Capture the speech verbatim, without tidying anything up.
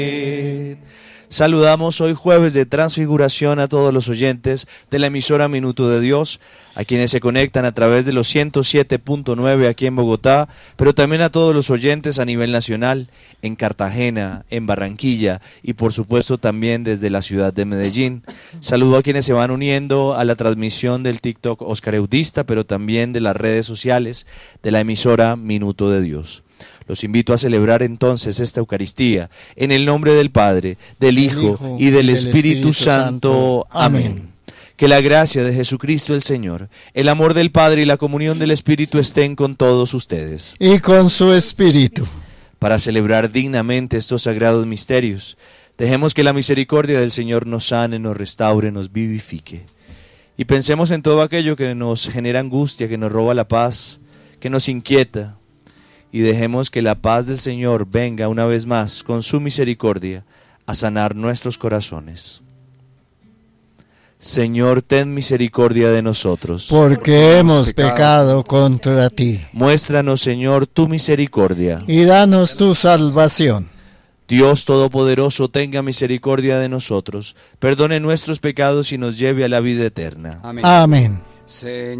Saludamos hoy jueves de Transfiguración a todos los oyentes de la emisora Minuto de Dios, a quienes se conectan a través de los ciento siete punto nueve aquí en Bogotá, pero también a todos los oyentes a nivel nacional, en Cartagena, en Barranquilla y por supuesto también desde la ciudad de Medellín. Saludo a quienes se van uniendo a la transmisión del TikTok Oscar Eudista, pero también de las redes sociales de la emisora Minuto de Dios. Los invito a celebrar entonces esta Eucaristía en el nombre del Padre, del Hijo, Hijo y del, del Espíritu, Espíritu Santo. Amén. Amén. Que la gracia de Jesucristo el Señor, el amor del Padre y la comunión del Espíritu estén con todos ustedes. Y con su Espíritu. Para celebrar dignamente estos sagrados misterios, dejemos que la misericordia del Señor nos sane, nos restaure, nos vivifique. Y pensemos en todo aquello que nos genera angustia, que nos roba la paz, que nos inquieta. Y dejemos que la paz del Señor venga una vez más con su misericordia a sanar nuestros corazones. Señor, ten misericordia de nosotros. Porque hemos pecado contra ti. Muéstranos, Señor, tu misericordia. Y danos tu salvación. Dios Todopoderoso, tenga misericordia de nosotros, perdone nuestros pecados y nos lleve a la vida eterna. Amén. Amén. Señor.